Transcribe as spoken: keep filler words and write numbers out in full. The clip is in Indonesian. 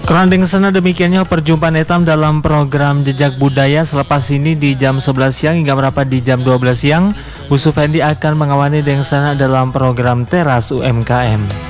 Kurang sana demikiannya perjumpaan etam dalam program Jejak Budaya. Selepas ini di jam sebelas siang hingga berapa di jam dua belas siang, Bu Sufendi akan mengawani dengan sana dalam program Teras U M K M.